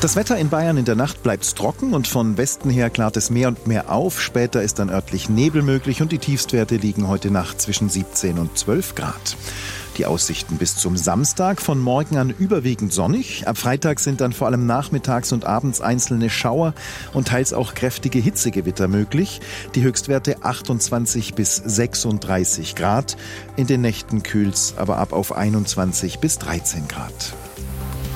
Das Wetter in Bayern in der Nacht bleibt trocken und von Westen her klart es mehr und mehr auf. Später ist dann örtlich Nebel möglich und die Tiefstwerte liegen heute Nacht zwischen 17 und 12 Grad. Die Aussichten bis zum Samstag: von morgen an überwiegend sonnig. Ab Freitag sind dann vor allem nachmittags und abends einzelne Schauer und teils auch kräftige Hitzegewitter möglich. Die Höchstwerte 28 bis 36 Grad. In den Nächten kühlt's aber ab auf 21 bis 13 Grad.